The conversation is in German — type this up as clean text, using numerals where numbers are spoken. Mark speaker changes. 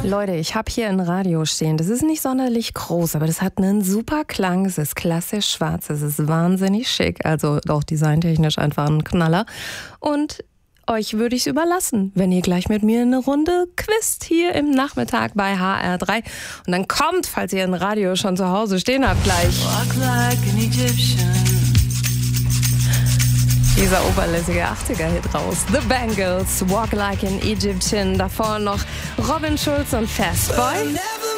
Speaker 1: Leute, ich habe hier ein Radio stehen. Das ist nicht sonderlich groß, aber das hat einen super Klang. Es ist klassisch schwarz, es ist wahnsinnig schick. Also auch designtechnisch einfach ein Knaller. Und euch würde ich es überlassen, wenn ihr gleich mit mir eine Runde quizt hier im Nachmittag bei HR3. Und dann kommt, falls ihr ein Radio schon zu Hause stehen habt, gleich dieser oberlässige 80er-Hit raus. The Bangles, Walk Like an Egyptian. Davor noch Robin Schulz und Fastboy.